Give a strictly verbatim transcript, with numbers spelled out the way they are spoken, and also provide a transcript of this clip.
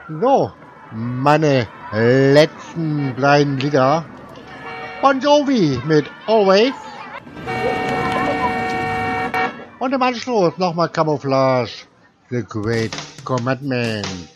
So, meine letzten beiden Lieder. Bon Jovi mit Always. Und im Anschluss nochmal Camouflage, The Great Commandment.